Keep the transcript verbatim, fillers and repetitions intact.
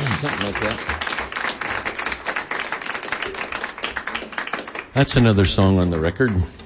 Something like that. That's another song on the record.